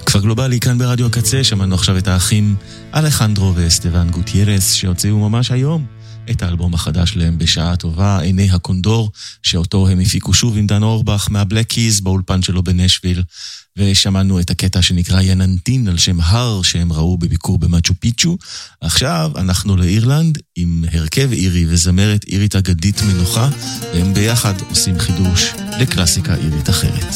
כפר גלובלי כאן ברדיו הקצה, שמענו עכשיו את האחים אלחנדרו ואסטבן גוטיירס שהוציאו ממש היום את האלבום החדש להם בשעה טובה, עיני הקונדור, שאותו הם הפיקו שוב עם דן אורבך מהבלק קיז באולפן שלו בנשוויל, ושמענו את הקטע שנקרא יננטין על שם הר שהם ראו בביקור במצ'ו פיצ'ו. עכשיו אנחנו לאירלנד עם הרכב אירי וזמרת אירית אגדית מנוחה, והם ביחד עושים חידוש לקלאסיקה אירית אחרת.